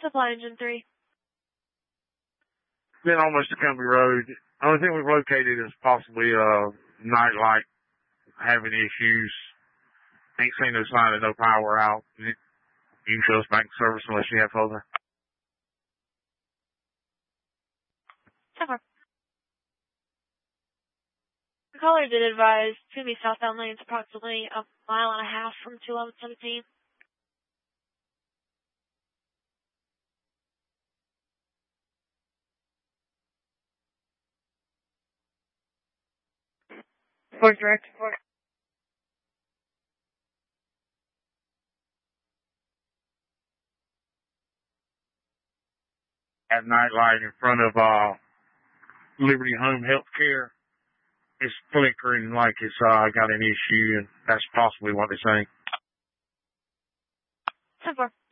Supply engine 3. Been almost to Company Road. Only thing we've located is possibly a night light having issues. Ain't seen no sign of no power out. You can show us back service unless you have further. The caller did advise to me southbound lanes approximately a mile and a half from 21117. Ford direct. At night light in front of Liberty Home Healthcare. It's flickering like it's got an issue, and that's possibly what they're saying. 10-4.